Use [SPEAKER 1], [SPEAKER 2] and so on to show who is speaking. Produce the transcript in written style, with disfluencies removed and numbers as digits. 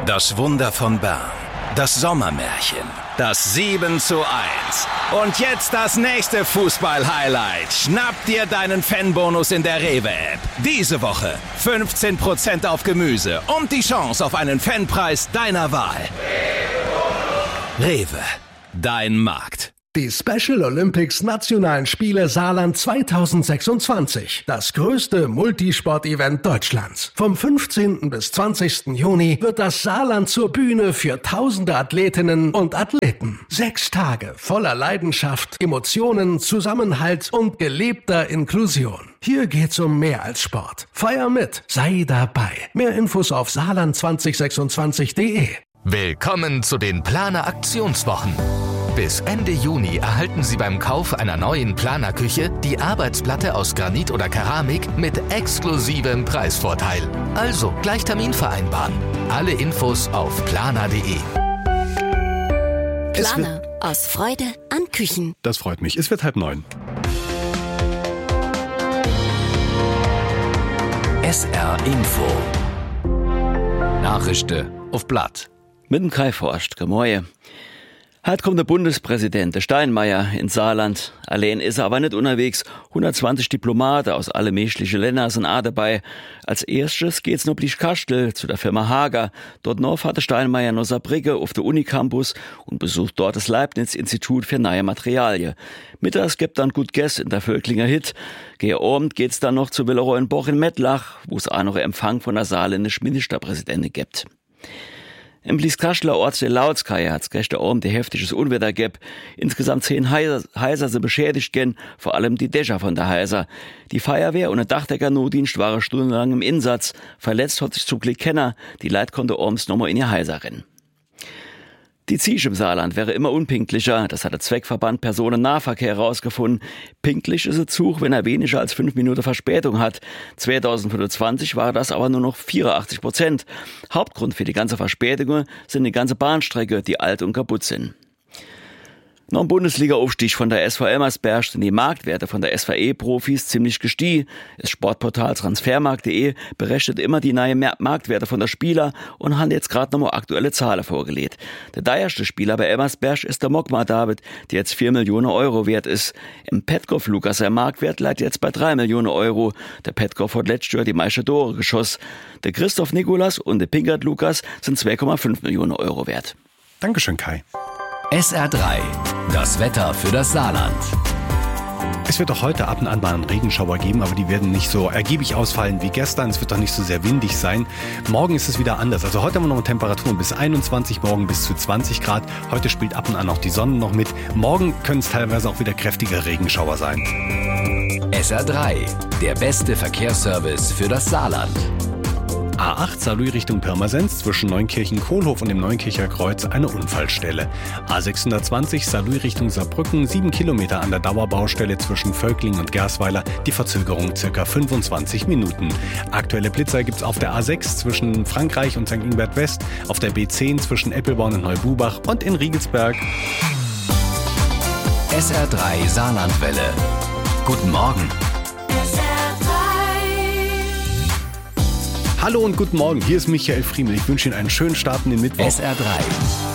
[SPEAKER 1] Das Wunder von Bern. Das Sommermärchen. Das 7:1. Und jetzt das nächste Fußball-Highlight. Schnapp dir deinen Fanbonus in der Rewe-App. Diese Woche 15% auf Gemüse und die Chance auf einen Fanpreis deiner Wahl. Rewe. Dein Markt.
[SPEAKER 2] Die Special Olympics Nationalen Spiele Saarland 2026. Das größte Multisport-Event Deutschlands. Vom 15. bis 20. Juni wird das Saarland zur Bühne für tausende Athletinnen und Athleten. 6 Tage voller Leidenschaft, Emotionen, Zusammenhalt und gelebter Inklusion. Hier geht's um mehr als Sport. Feier mit, sei dabei. Mehr Infos auf saarland2026.de.
[SPEAKER 3] Willkommen zu den Planer Aktionswochen. Bis Ende Juni erhalten Sie beim Kauf einer neuen Planerküche die Arbeitsplatte aus Granit oder Keramik mit exklusivem Preisvorteil. Also gleich Termin vereinbaren. Alle Infos auf planer.de.
[SPEAKER 4] Planer. Aus Freude an Küchen.
[SPEAKER 5] Das freut mich. Es wird 8:30.
[SPEAKER 1] SR Info. Nachrichten auf Blatt.
[SPEAKER 6] Mit dem Kai Forst, Gemäue. Heute kommt der Bundespräsident, der Steinmeier, ins Saarland. Allein ist er aber nicht unterwegs. 120 Diplomaten aus alle menschlichen Länder sind auch dabei. Als erstes geht's noch bis Kastel zu der Firma Hager. Dort noch fährt der Steinmeier noch Saarbrücke auf der Unicampus und besucht dort das Leibniz-Institut für neue Materialien. Mittags gibt dann gut Guess in der Völklinger Hit. Gegen Abend geht's dann noch zu Willeroyenboch in Mettlach, wo es auch noch Empfang von der saarländischen Ministerpräsidentin gibt. Im Blieskaschtler Ort der Lautskaya hat's gestern Abend ein heftiges Unwetter gegeben. Insgesamt 10 Häuser sind beschädigt gen, vor allem die Dächer von der Häuser. Die Feuerwehr und der Dachdecker-Notdienst waren stundenlang im Einsatz. Verletzt hat sich zum Glück keiner. Die Leute konnten abends nochmal in ihr Häuser rennen. Die Ziege im Saarland wäre immer unpünktlicher. Das hat der Zweckverband Personennahverkehr herausgefunden. Pünktlich ist der Zug, wenn er weniger als 5 Minuten Verspätung hat. 2025 war das aber nur noch 84%. Hauptgrund für die ganze Verspätung sind die ganze Bahnstrecke, die alt und kaputt sind. Noch ein Bundesliga-Aufstieg von der SV Elmersberg sind die Marktwerte von der SVE-Profis ziemlich gestiegen. Das Sportportal Transfermarkt.de berechnet immer die neuen Marktwerte von der Spieler und hat jetzt gerade nochmal aktuelle Zahlen vorgelegt. Der teuerste Spieler bei Elmersberg ist der Mokmar David, der jetzt 4 Millionen Euro wert ist. Im Petkov Lukas, der Marktwert liegt jetzt bei 3 Millionen Euro. Der Petkov hat letztes Jahr die meisten Tore geschossen. Der Christoph Nikolas und der Pinkert Lukas sind 2,5 Millionen Euro wert.
[SPEAKER 5] Dankeschön, Kai.
[SPEAKER 1] SR3. Das Wetter für das Saarland.
[SPEAKER 5] Es wird auch heute ab und an mal einen Regenschauer geben, aber die werden nicht so ergiebig ausfallen wie gestern. Es wird auch nicht so sehr windig sein. Morgen ist es wieder anders. Also heute haben wir noch Temperaturen bis 21, morgen bis zu 20 Grad. Heute spielt ab und an auch die Sonne noch mit. Morgen können es teilweise auch wieder kräftige Regenschauer sein.
[SPEAKER 1] SR3. Der beste Verkehrsservice für das Saarland.
[SPEAKER 5] A8 Saarlouis Richtung Pirmasens zwischen Neunkirchen-Kohlhof und dem Neunkircher Kreuz eine Unfallstelle. A620 Saarlouis Richtung Saarbrücken 7 Kilometer an der Dauerbaustelle zwischen Völkling und Gersweiler. Die Verzögerung ca. 25 Minuten. Aktuelle Blitzer gibt's auf der A6 zwischen Frankreich und St. Ingbert West, auf der B10 zwischen Eppelborn und Neububach und in Riegelsberg.
[SPEAKER 1] SR3 Saarlandwelle. Guten Morgen.
[SPEAKER 5] Hallo und guten Morgen, hier ist Michael Friemel. Ich wünsche Ihnen einen schönen Start in den Mittwoch.
[SPEAKER 1] SR3.